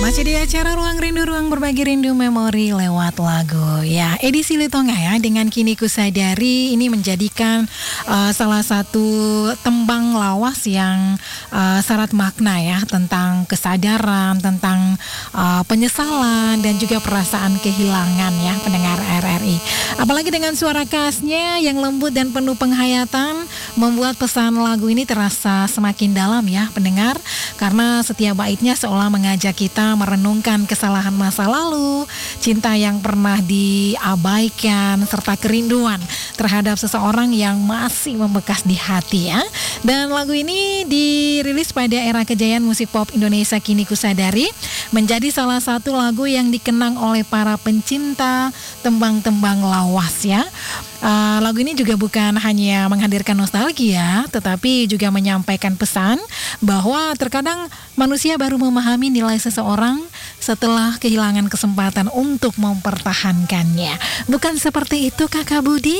Masih di acara Ruang Rindu, Ruang Berbagi Rindu Memori lewat lagu. Ya, edisi Litonga ya dengan Kini Kusadari ini menjadikan salah satu tembang lawas yang syarat makna ya, tentang kesadaran, tentang penyesalan dan juga perasaan kehilangan ya pendengar RRI. Apalagi dengan suara khasnya yang lembut dan penuh penghayatan membuat pesan lagu ini terasa semakin dalam ya pendengar, karena setiap baitnya seolah mengajak kita merenungkan kesalahan masa lalu, cinta yang pernah diabaikan, serta kerinduan terhadap seseorang yang masih membekas di hati ya. Dan lagu ini dirilis pada era kejayaan musik pop Indonesia Kini Kusadari, menjadi salah satu lagu yang dikenang oleh para pencinta tembang-tembang lawas ya. Lagu ini juga bukan hanya menghadirkan nostalgia, tetapi juga menyampaikan pesan bahwa terkadang manusia baru memahami nilai seseorang setelah kehilangan kesempatan untuk mempertahankannya. Bukan seperti itu Kakak Budi?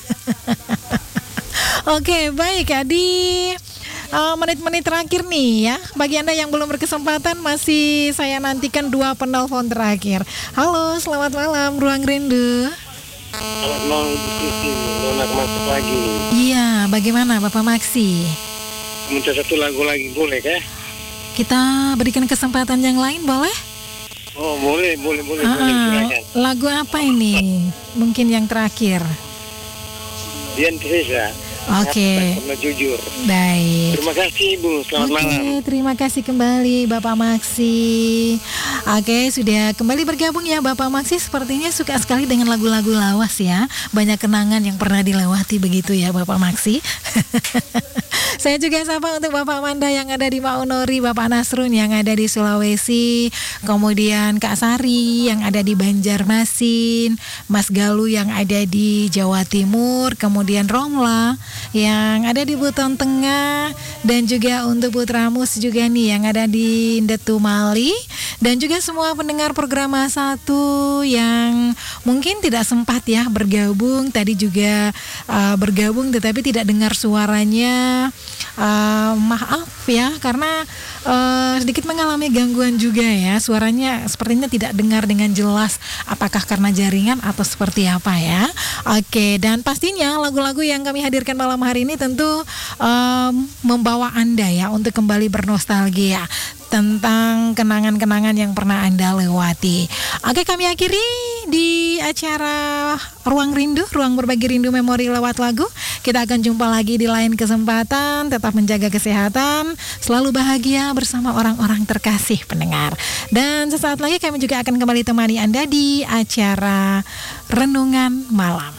Oke, baik ya, di menit-menit terakhir nih ya, bagi Anda yang belum berkesempatan, masih saya nantikan 2 penelpon terakhir. Halo, selamat malam Ruang Rindu. Selamat malam Bu Siti, Donak masuk lagi. Iya, bagaimana Bapak Maksi? Minta satu lagu lagi boleh kah? Kita berikan kesempatan yang lain boleh? Oh boleh silakan. Lagu apa ini? Mungkin yang terakhir. Dian Teresa. Oke. Pernah jujur. Baik. Terima kasih Ibu, selamat malam. Terima kasih kembali Bapak Maksi. Oke, sudah kembali bergabung ya Bapak Maksi. Sepertinya suka sekali dengan lagu-lagu lawas ya. Banyak kenangan yang pernah dilewati begitu ya Bapak Maksi. Saya juga sapa untuk Bapak Manda yang ada di Maunori, Bapak Nasrun yang ada di Sulawesi, kemudian Kak Sari yang ada di Banjarmasin, Mas Galuh yang ada di Jawa Timur, kemudian Romla yang ada di Buton Tengah, dan juga untuk Putramus juga nih yang ada di Ndetumali, dan juga semua pendengar program A1 yang mungkin tidak sempat ya bergabung tadi juga bergabung tetapi tidak dengar suaranya. Maaf ya karena sedikit mengalami gangguan juga ya, suaranya sepertinya tidak dengar dengan jelas, apakah karena jaringan atau seperti apa ya. Oke, dan pastinya lagu-lagu yang kami hadirkan malam hari ini tentu membawa Anda ya untuk kembali bernostalgia tentang kenangan-kenangan yang pernah Anda lewati. Oke, kami akhiri di acara Ruang Rindu, Ruang Berbagi Rindu Memori lewat lagu. Kita akan jumpa lagi di lain kesempatan. Tetap menjaga kesehatan, selalu bahagia bersama orang-orang terkasih pendengar. Dan sesaat lagi kami juga akan kembali temani Anda di acara Renungan Malam.